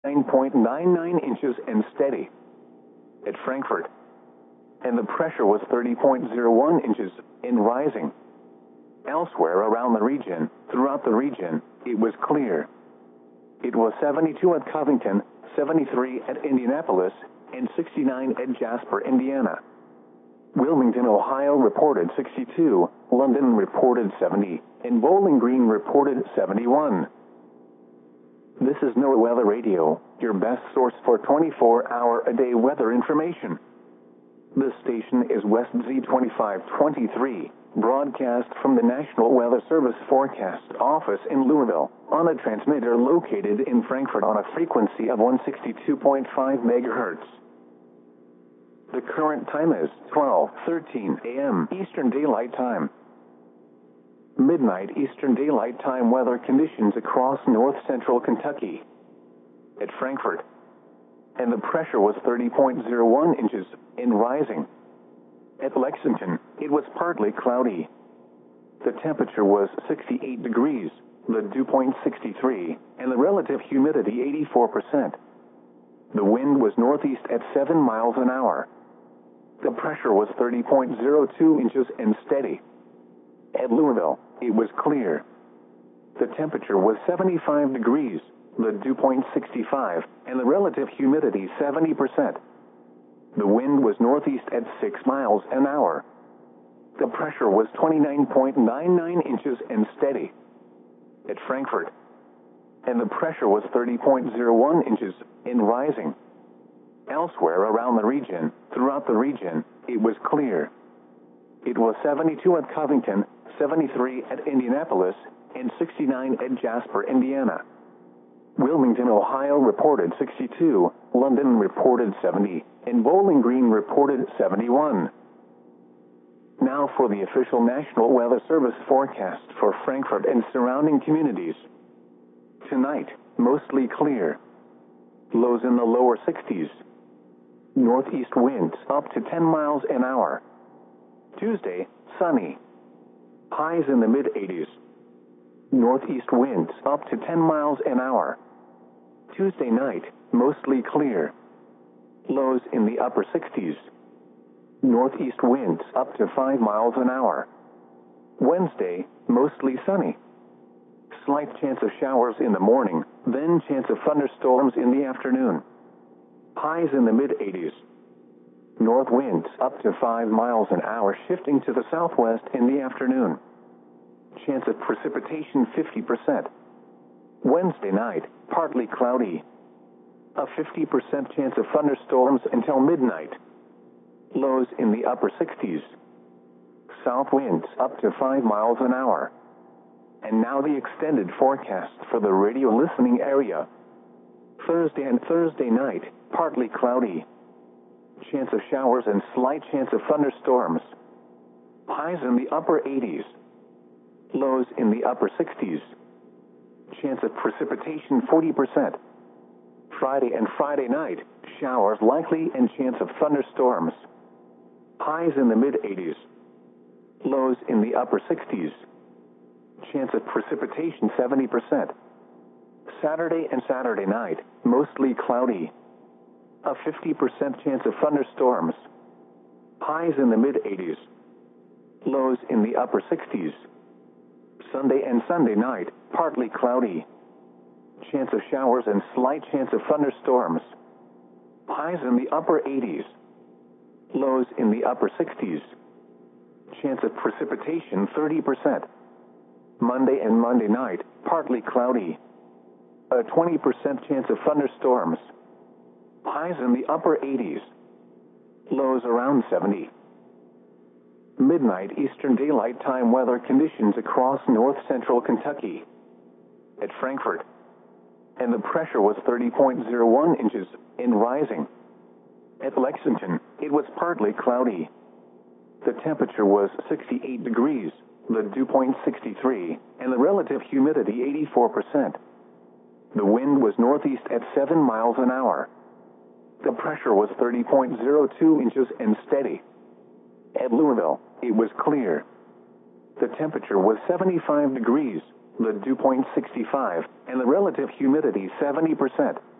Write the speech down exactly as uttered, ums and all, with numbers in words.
nine point nine nine inches and steady at Frankfurt, and the pressure was thirty point zero one inches and rising. Elsewhere around the region, throughout the region, it was clear. It was seventy-two at Covington, seventy-three at Indianapolis, and sixty-nine at Jasper, Indiana. Wilmington, Ohio reported sixty-two, London reported seventy, and Bowling Green reported seventy-one. This is NOAA Weather Radio, your best source for twenty-four hour a day weather information. This station is West Z twenty-five twenty-three, broadcast from the National Weather Service Forecast Office in Louisville, on a transmitter located in Frankfurt on a frequency of one sixty-two point five megahertz. The current time is twelve thirteen a m Eastern Daylight Time. Midnight Eastern Daylight Time weather conditions across north central Kentucky. At Frankfurt, and the pressure was thirty point zero one inches and rising. At Lexington, it was partly cloudy. The temperature was sixty-eight degrees, the dew point sixty-three, and the relative humidity eighty-four percent. The wind was northeast at seven miles an hour. The pressure was thirty point zero two inches and steady. At Louisville, it was clear. The temperature was seventy-five degrees, the dew point sixty-five, and the relative humidity seventy percent. The wind was northeast at six miles an hour. The pressure was twenty-nine point nine nine inches and steady. At Frankfurt, and the pressure was thirty point zero one inches and rising. Elsewhere around the region, throughout the region, it was clear. It was seventy-two at Covington, seventy-three at Indianapolis, and sixty-nine at Jasper, Indiana. Wilmington, Ohio reported sixty-two, London reported seventy, and Bowling Green reported seventy-one. Now for the official National Weather Service forecast for Frankfurt and surrounding communities. Tonight, mostly clear. Lows in the lower sixties. Northeast winds up to ten miles an hour. Tuesday, sunny. Highs in the mid-eighties. Northeast winds up to ten miles an hour. Tuesday night, mostly clear. Lows in the upper sixties. Northeast winds up to five miles an hour. Wednesday, mostly sunny. Slight chance of showers in the morning, then chance of thunderstorms in the afternoon. Highs in the mid-eighties. North winds up to five miles an hour, shifting to the southwest in the afternoon. Chance of precipitation fifty percent. Wednesday night, partly cloudy. A fifty percent chance of thunderstorms until midnight. Lows in the upper sixties. South winds up to five miles an hour. And now the extended forecast for the radio listening area. Thursday and Thursday night, partly cloudy. Chance of showers and slight chance of thunderstorms. Highs in the upper eighties. Lows in the upper sixties. Chance of precipitation forty percent. Friday and Friday night, showers likely and chance of thunderstorms. Highs in the mid-eighties. Lows in the upper sixties. Chance of precipitation seventy percent. Saturday and Saturday night, mostly cloudy. A fifty percent chance of thunderstorms. Highs in the mid-eighties. Lows in the upper sixties. Sunday and Sunday night, partly cloudy. Chance of showers and slight chance of thunderstorms. Highs in the upper eighties. Lows in the upper sixties. Chance of precipitation thirty percent. Monday and Monday night, partly cloudy. A twenty percent chance of thunderstorms. Highs in the upper eighties. Lows around seventy. Midnight Eastern Daylight Time weather conditions across north central Kentucky. At Frankfurt, and the pressure was thirty point zero one inches and rising. At Lexington, it was partly cloudy. The temperature was sixty-eight degrees, the dew point sixty-three, and the relative humidity eighty-four percent. The wind was northeast at seven miles an hour. The pressure was thirty point zero two inches and steady. At Louisville, it was clear. The temperature was seventy-five degrees, the dew point sixty-five, and the relative humidity seventy percent.